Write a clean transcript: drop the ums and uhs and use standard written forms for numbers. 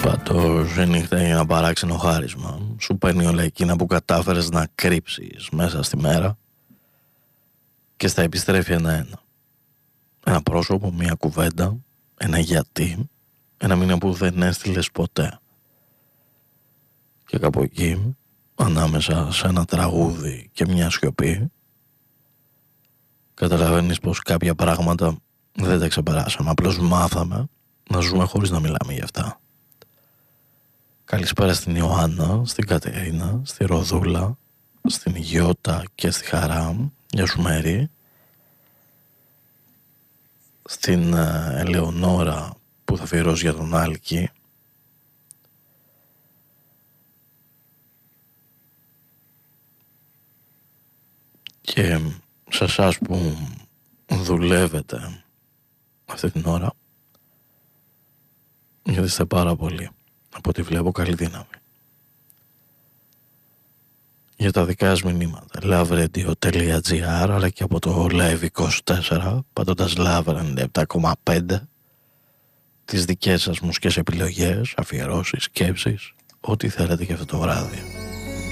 Φαντός η νύχτα είναι ένα παράξενο χάρισμα. Σου παίρνει όλα εκείνα που κατάφερες να κρύψεις μέσα στη μέρα και στα επιστρέφει ένα-ένα. Ένα πρόσωπο, μια κουβέντα, ένα γιατί, ένα μήνα που δεν έστειλες ποτέ. Και κάπου εκεί, ανάμεσα σε ένα τραγούδι και μια σιωπή, καταλαβαίνεις πως κάποια πράγματα δεν τα ξεπεράσαμε, απλώς μάθαμε να ζούμε χωρίς να μιλάμε γι' αυτά. Καλησπέρα στην Ιωάννα, στην Κατερίνα, στη Ροδούλα, στην Γιώτα και στη Χαρά. Γεια σου Μέρη. Στην Ελεονόρα που θα αφιερώσει για τον Άλκη. Και σε εσάς που δουλεύετε αυτή την ώρα, γιατί είστε πάρα πολύ. Από ό,τι βλέπω, καλή δύναμη. Για τα δικά σας μηνύματα, lavradio.gr, αλλά και από το Live24, πατώντας Love 97,5, τις δικές σας μουσικές επιλογές, αφιερώσεις, σκέψεις, ό,τι θέλετε για αυτό το βράδυ.